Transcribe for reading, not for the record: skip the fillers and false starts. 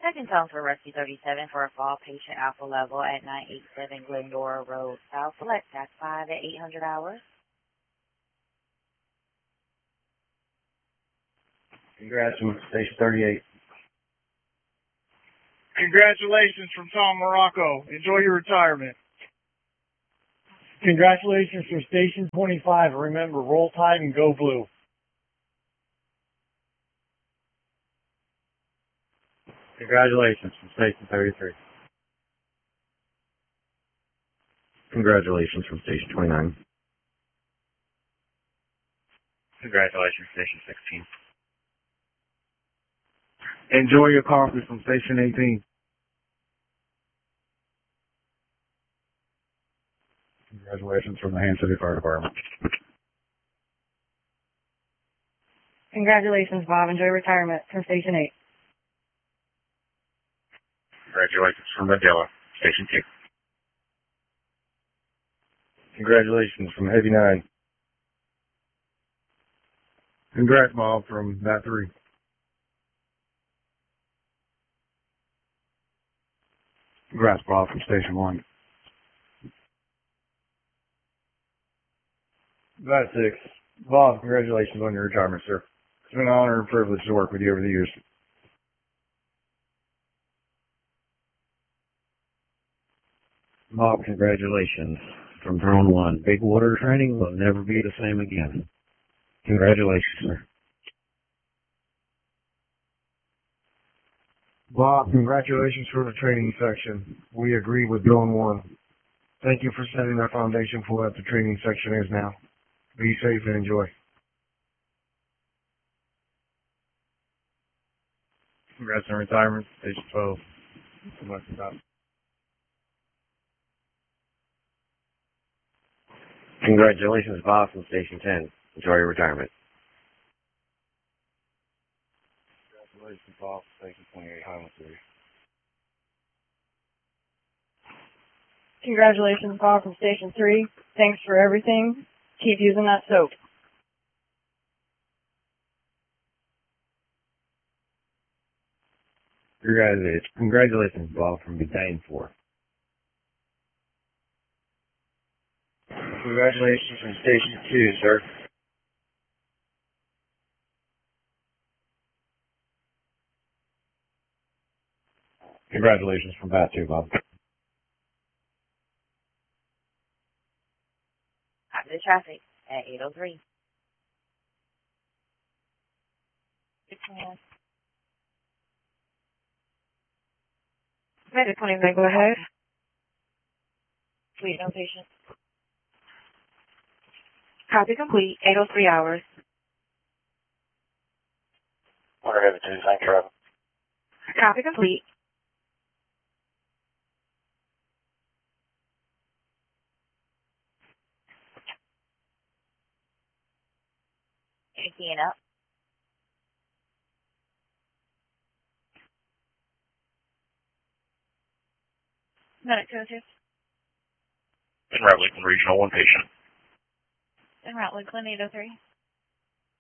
Second tone for Rescue 37 for a fall patient alpha level at 987 Glendora Road, South. Select Task 5 at 800 hours. Congrats from Station 38. Congratulations from Tom Morocco. Enjoy your retirement. Congratulations from Station 25. Remember, roll tide and go blue. Congratulations from Station 33. Congratulations from Station 29. Congratulations, Station 16. Enjoy your coffee from Station 18. Congratulations from the Haines City Fire Department. Congratulations, Bob. Enjoy retirement from Station 8. Congratulations from Mandela, Station 2. Congratulations from Heavy 9. Congrats, Bob, from Bat 3. Congrats, Bob, from Station 1. Bat 6. Bob, congratulations on your retirement, sir. It's been an honor and privilege to work with you over the years. Bob, congratulations from Drone 1. Big water training will never be the same again. Congratulations, sir. Bob, congratulations for the training section. We agree with Drone 1. Thank you for setting our foundation for what the training section is now. Be safe and enjoy. Congrats on retirement, Station 12. Congratulations, Bob, from Station 10. Enjoy your retirement. Congratulations, Bob, Station 28, Highland City. Congratulations, Bob, from Station 3. Thanks for everything. Keep using that soap. Congratulations, Bob, from Battalion 4. Congratulations from Station 2, sir. Congratulations from Bat 2, Bob. Out of traffic at 803. Medic 29, go ahead. Complete no patient. Copy complete. 803 hours. Order Heavy 2, thank you. Copy complete. Emptying up. Medic 202. In Route Lakeland Regional, 1 patient. En route Lakeland 803.